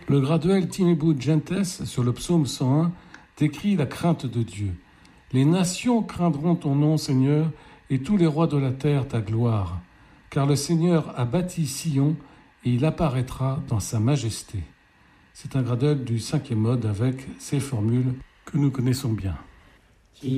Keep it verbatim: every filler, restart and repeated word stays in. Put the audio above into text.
Le graduel Timebud Gentes, sur le psaume cent un, décrit la crainte de Dieu. « Les nations craindront ton nom, Seigneur, et tous les rois de la terre ta gloire. Car le Seigneur a bâti Sion, et il apparaîtra dans sa majesté. » C'est un graduel du cinquième mode avec ces formules que nous connaissons bien.